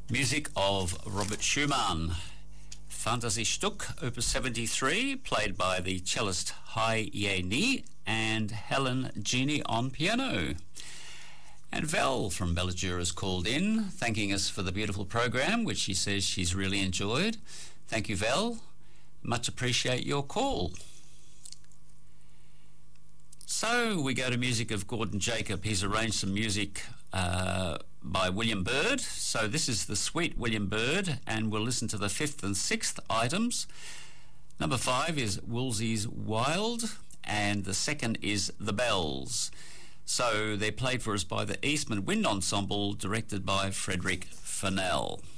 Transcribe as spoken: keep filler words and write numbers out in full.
Music of Robert Schumann. Fantasy-Stück, Opus seventy-three, played by the cellist Hai Ye-Ni and Helen Genie on piano. And Val from Bellagure has called in, thanking us for the beautiful program, which she says she's really enjoyed. Thank you, Val. Much appreciate your call. So we go to music of Gordon Jacob. He's arranged some music uh, by William Byrd. So this is the Sweet William Byrd, and we'll listen to the fifth and sixth items. Number five is Woolsey's Wild, and the second is The Bells. So they're played for us by the Eastman Wind Ensemble, directed by Frederick Fennell.